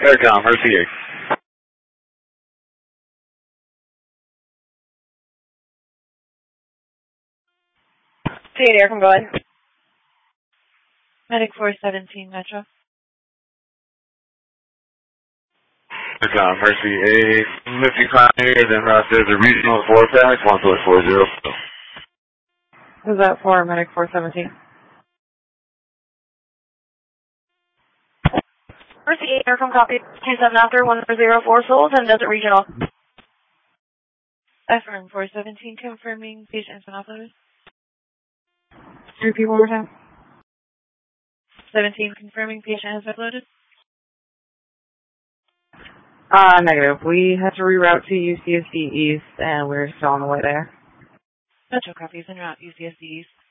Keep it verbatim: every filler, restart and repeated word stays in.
Aircom, Mercy eight. C eight Aircom, go ahead. Medic four seventeen, Metro. Aircom, Mercy eight. Missing Pioneer, then Ross says a regional four pack, one four four zero. Who's that for, Medic four seventeen? Mercy eight Aircom, copy. two seven after, one four zero four souls, and Desert Regional. Affirm four seventeen, confirming patient has been offloaded. Repeat one more time. seventeen, confirming patient has been uploaded. Uh, negative. We had to reroute to U C S D East, and we're still on the way there. Metro copies en route, U C S D East.